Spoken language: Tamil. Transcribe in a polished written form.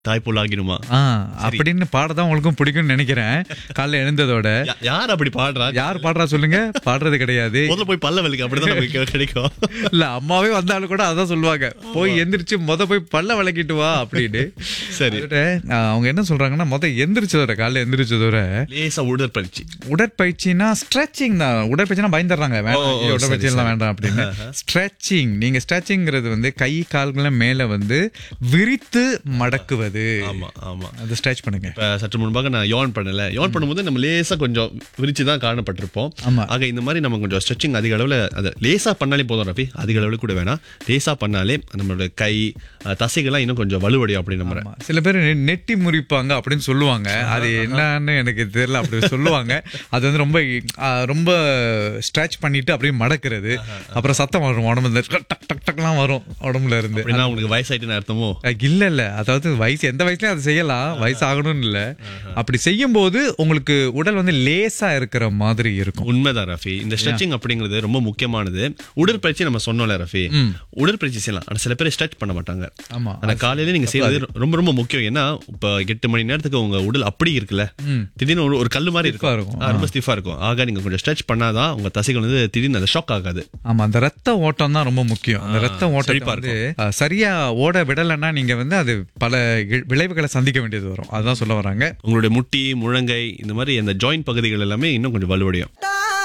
தாய்ப்புல் ஆகிடுமா அப்படின்னு பாடதான் உங்களுக்கும் பிடிக்கும்னு நினைக்கிறேன். காலைல எழுந்ததோட யார் அப்படி பாடுறா? யார் பாடுறா சொல்லுங்க? பாடுறது கிடையாது. முதல்ல போய் பல்ல வலிக்க அப்படிதான் நமக்கு கிடைக்கும். இல்ல அம்மாவே வந்தாலும் கூட அதான் சொல்லுவாங்க, போய் எந்திரிச்சு போய் பல்ல விளக்கிட்டு வா அப்படின்னு. சரி, அவங்க என்ன சொல்றாங்கன்னா எந்திரிச்சதோட காலைல எந்திரிச்சதோட லேசா உடற்பயிற்சினா ஸ்ட்ரெச்சிங் தான். உடற்பயிற்சினா பயந்துடுறாங்க, உடற்பயிற்சி எல்லாம் வேண்டாம் அப்படின்னு. ஸ்ட்ரெச்சிங், நீங்க ஸ்ட்ரெச்சிங்கிறது கை கால்களை மேல விரித்து மடக்குவது. அது ஸ்ட்ரெச் பண்ணுங்க. சற்று முன்பாக நான் யோன் பண்ணும்போது நம்ம லேசா கொஞ்சம் விரிச்சுதான் காணப்பட்டிருப்போம். ஆக இந்த மாதிரி நம்ம கொஞ்சம் ஸ்ட்ரெச்சிங் அதிக அளவுல அதை லேசா பண்ணாலே போதும் ரஃபி. அதிக அளவுல கூட வேணாம், லேசா பண்ணாலே நம்மளோட கை தசைகள்லாம் இன்னும் கொஞ்சம் வலுவடையும் அப்படின்னு நம்ம. சில பேர் நெட்டி முறிப்பாங்க அப்படின்னு சொல்லுவாங்க, அது என்னன்னு எனக்கு தெரியல, அப்படி சொல்லுவாங்க. அது ரொம்ப ரொம்ப ஸ்ட்ரெச் பண்ணிட்டு அப்படியே மடக்கிறது, அப்புறம் சத்தம் வரும் உடம்புல, டக் டக் டக்லாம் வரும் உடம்புல இருந்து. உங்களுக்கு வயசாயிட்டுன்னு அர்த்தமோ? இல்ல, அதாவது வயசு எந்த வயசுலயும் அதை செய்யலாம், வயசு ஆகணும்னு இல்ல. அப்படி செய்யும் போது உங்களுக்கு உடல் லேசா இருக்கிற மாதிரி இருக்கும். உண்மைதான் ரஃபி. இந்த ஸ்ட்ரெச்சிங் அப்படிங்கிறது ரொம்ப முக்கியமானது. உடற்பயிற்சி நம்ம சொன்னோம்ல ரஃபி, உடற்பயிற்சி செய்யலாம். ஆனா சில பேர் ஸ்ட்ரெச் பண்ண மாட்டாங்க. ஆனா காலையில நீங்க செய்வது ரொம்ப ரொம்ப முக்கியம். ஏன்னா இப்ப 8 மணி நேரத்துக்கு உங்க உடல் அப்படி இருக்குல்ல, திடீர்னு ஒரு கல்லு மாதிரி இருக்கும், ரொம்ப ஸ்டிஃபா இருக்கும். ஆக நீங்க கொஞ்சம் ஸ்ட்ரெச் பண்ணாதான் உங்க தசைகள் திடீர்னு அந்த ஷாக் ஆகாது. ஆமா, அந்த ரத்த ஓட்டம் தான் ரொம்ப முக்கியம். அந்த ரத்த ஓட்டம் சரியா ஓட விடலைன்னா நீங்க அது பல விளைவுகளை சந்திக்க வேண்டியது வரும். அதுதான் சொல்ல வராங்க. உங்களுடைய முட்டி, முழங்கை, இந்த மாதிரி அந்த ஜாயிண்ட் பகுதிகள் எல்லாமே இன்னும் கொஞ்சம் வலுவடையும்.